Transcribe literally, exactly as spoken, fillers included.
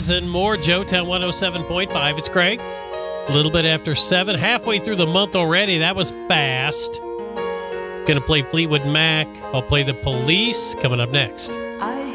This and more. Joetown one oh seven point five. It's Craig. A little bit after seven. Halfway through the month already. That was fast. Gonna play Fleetwood Mac. I'll play The Police coming up next. I